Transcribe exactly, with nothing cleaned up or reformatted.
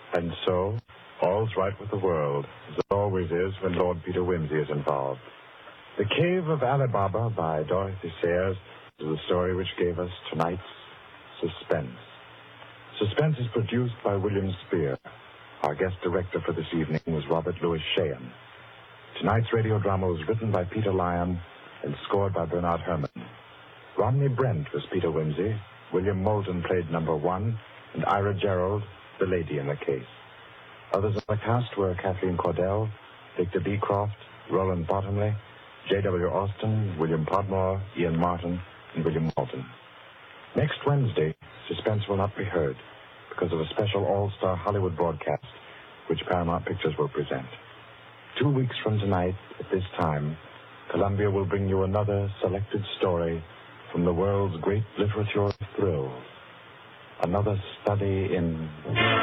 And so, all's right with the world, as it always is when Lord Peter Wimsey is involved. The Cave of Ali Baba by Dorothy Sayers is the story which gave us tonight's Suspense. Suspense is produced by William Spear. Our guest director for this evening was Robert Louis Sheehan. Tonight's radio drama was written by Peter Lyon and scored by Bernard Herrmann. Rodney Brent was Peter Wimsey, William Moulton played number one, and Ira Gerald, the lady in the case. Others in the cast were Kathleen Cordell, Victor Beecroft, Roland Bottomley, J W Austin, William Podmore, Ian Martin, and William Moulton. Next Wednesday, Suspense will not be heard because of a special all-star Hollywood broadcast which Paramount Pictures will present. Two weeks from tonight, at this time, Columbia will bring you another selected story from the world's great literature of thrills. Another study in...